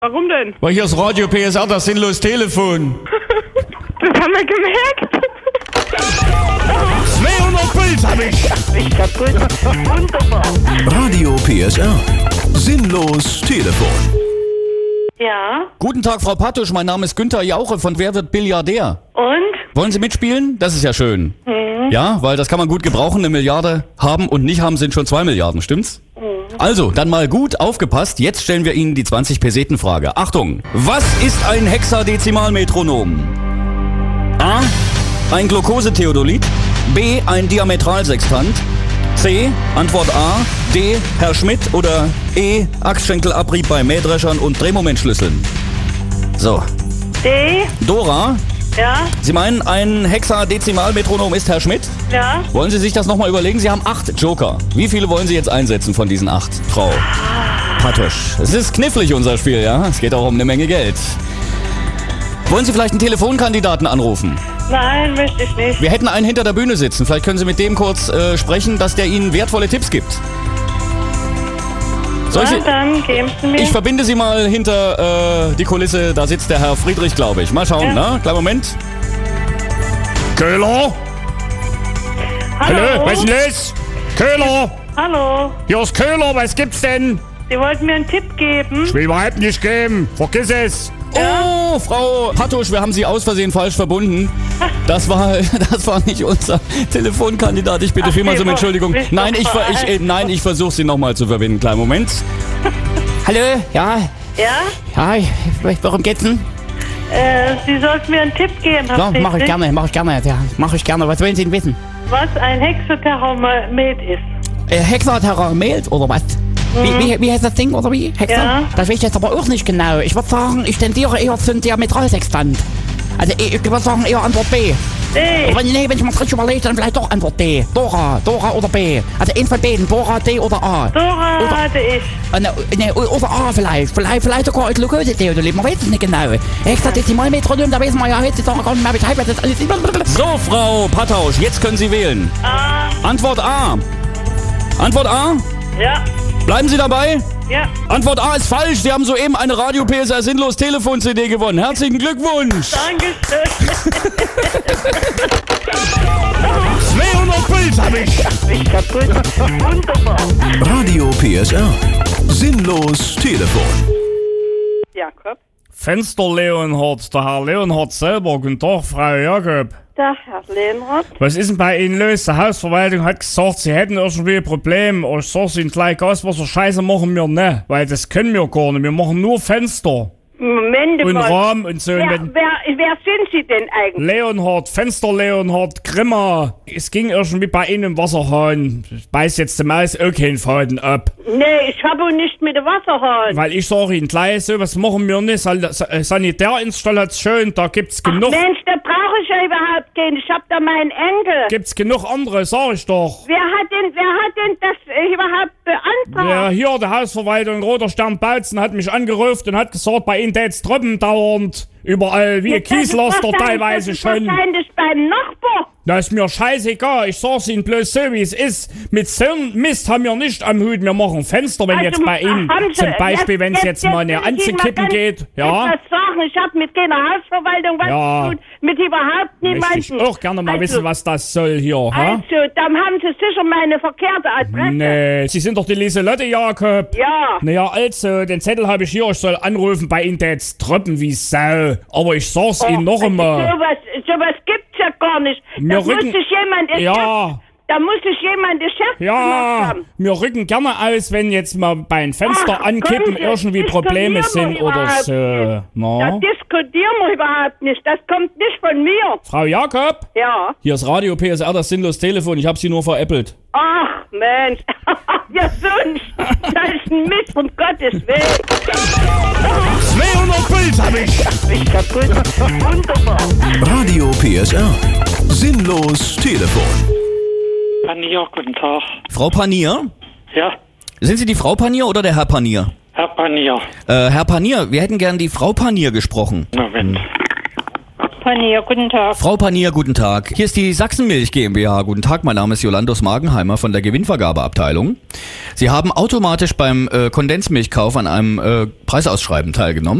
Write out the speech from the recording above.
Warum denn? Weil hier ist Radio PSR, das sinnlos Telefon. Das haben wir gemerkt. 200 Puls hab ich. Ich kaputt. Wunderbar. Radio PSR. Sinnlos Telefon. Ja. Guten Tag, Frau Pattusch, mein Name ist Günther Jauche von Wer wird Milliardär? Und? Wollen Sie mitspielen? Das ist ja schön. Ja, weil das kann man gut gebrauchen. 1 Milliarde haben und nicht haben sind schon 2 Milliarden, stimmt's? Also, dann mal gut aufgepasst. Jetzt stellen wir Ihnen die 20-Peseten-Frage. Achtung! Was ist ein Hexadezimalmetronom? A. Ein Glukosetheodolit. B. Ein Diametralsextant. C. Antwort A. D. Herr Schmidt. Oder E. Achsschenkelabrieb bei Mähdreschern und Drehmomentschlüsseln. So. D. Dora, Ja. Sie meinen, ein Hexadezimalmetronom ist Herr Schmidt? Ja. Wollen Sie sich das nochmal überlegen? Sie haben 8 Joker. Wie viele wollen Sie jetzt einsetzen von diesen 8, Frau Pattusch? Es ist knifflig, unser Spiel, ja? Es geht auch um eine Menge Geld. Wollen Sie vielleicht einen Telefonkandidaten anrufen? Nein, möchte ich nicht. Wir hätten einen hinter der Bühne sitzen. Vielleicht können Sie mit dem kurz sprechen, dass der Ihnen wertvolle Tipps gibt. Na, dann geben Sie mir. Ich verbinde Sie mal hinter die Kulisse. Da sitzt der Herr Friedrich, glaube ich. Mal schauen, Ja. ne? Kleinen Moment. Köhler? Hallo. Was ist denn los? Köhler? Hallo. Hier ist Köhler, was gibt's denn? Sie wollten mir einen Tipp geben. Ich will überhaupt nicht geben. Vergiss es. Ja. Oh, Frau Pattusch, wir haben Sie aus Versehen falsch verbunden. Das war nicht unser Telefonkandidat. Ich bitte Ach, vielmals um nee, Entschuldigung. bist Nein, doch ich versuche Sie nochmal zu verbinden. Kleinen Moment. Hallo, ja, Ja? worum geht's denn? Sie sollten mir einen Tipp geben. Ja, mach ich gerne. Ja, mach ich gerne. Was wollen Sie denn wissen? Was ein Hexaterromet ist. Hexaterromet oder was? Wie heißt das Ding oder wie? Hexa? Ja. Das weiß ich jetzt aber auch nicht genau. Ich würde sagen, ich tendiere eher zum Diametralsextant. Also ich würde sagen eher Antwort B. D. Aber nee, wenn ich mal richtig überlege, dann vielleicht doch Antwort D. Dora oder B. Also eins von beiden. Dora, D oder A. Dora hatte ich. Nee, oder A vielleicht. Vielleicht sogar ein Glukosetheodolit. Man weiß es nicht genau. Hexadezimalmetronom, da weiß man ja heutzutage gar nicht mehr Bescheid, was das alles ist. So, Frau Pattusch, jetzt können Sie wählen. A. Antwort A. Antwort A? Ja. Bleiben Sie dabei? Ja. Antwort A ist falsch. Sie haben soeben eine Radio PSR Sinnlos Telefon-CD gewonnen. Herzlichen Glückwunsch. Dankeschön. 200 Puls hab ich. Ich kaputt. Wunderbar. Radio PSR. Sinnlos Telefon. Jakob. Fenster Leonhard, der Herr Leonhard selber. Guten Tag, Frau Jakob. Da, Herr Lehnhardt. Was ist denn bei Ihnen los? Die Hausverwaltung hat gesagt, Sie hätten irgendwie ein Problem. Ich sag Ihnen gleich, Gaswasser-Scheiße machen wir nicht, weil das können wir gar nicht. Wir machen nur Fenster Moment und mal. Rahmen und so. Wer sind Sie denn eigentlich? Leonhard, Fenster Leonhard, Grimma. Es ging irgendwie bei Ihnen im Wasserhahn. Ich beiß jetzt die Maus auch keinen Faden ab. Nee, ich habe nicht mit dem Wasserhahn. Weil ich sage Ihnen gleich, so was machen wir nicht. Sanitäreinstallation, da gibt's genug. Mensch, da brauche ich ja überhaupt keinen. Ich hab da meinen Enkel. Gibt's genug andere, sag ich doch. Wer hat denn das überhaupt beantragt? Ja, hier, der Hausverwaltung Roter Stern Bautzen hat mich angerufen und hat gesagt, bei Ihnen tät's Tröppen dauernd. Überall wie Kieslaster teilweise schon. Das ist beim Nachbar. Das ist mir scheißegal, ich sag's Ihnen bloß so, wie es ist. Mit so einem Mist haben wir nicht am Hut, wir machen Fenster, wenn Also, jetzt bei Ihnen, haben Sie- zum Beispiel, wenn es jetzt mal will eine ich Ihnen mal anzukippen ganz geht, ja. etwas sagen. Ich hab mit keiner Hausverwaltung was Ja. zu tun, mit überhaupt Möchte ich niemandem. auch gerne mal Also- wissen, was das soll hier, ha? Also, dann haben Sie sicher meine verkehrte Adresse. Nee, Sie sind doch die Lieselotte Jakob. Ja. Naja, also, den Zettel habe ich hier, ich soll anrufen, bei Ihnen tät's Tröppen wie Sau. Aber ich sag's Ihnen noch einmal. Sowas gibt's ja gar nicht. Wir Da muss rücken- sich jemand das Chef gemacht Ja, haben. wir rücken gerne aus, wenn jetzt mal bei einem Fenster Ach, ankippen kommen Sie, irgendwie Probleme diskutieren sind wir oder überhaupt so. Da Na? diskutieren wir überhaupt nicht. Das kommt nicht von mir. Frau Jakob, Ja. Hier ist Radio PSR, das sinnlos Telefon. Ich habe Sie nur veräppelt. Ach, Mensch. Ja, solchen Mist, um Gottes Willen. 200 Puls hab ich. Ich kaputt. Wunderbar. Radio PSR. Sinnlos Telefon. Panier, guten Tag. Frau Panier? Ja, Sind Sie die Frau Panier oder der Herr Panier? Herr Panier. Herr Panier, wir hätten gern die Frau Panier gesprochen. Moment. Panier, guten Tag. Frau Panier, guten Tag. Hier ist die Sachsenmilch GmbH. Guten Tag, mein Name ist Jolandos Magenheimer von der Gewinnvergabeabteilung. Sie haben automatisch beim Kondensmilchkauf an einem Preisausschreiben teilgenommen.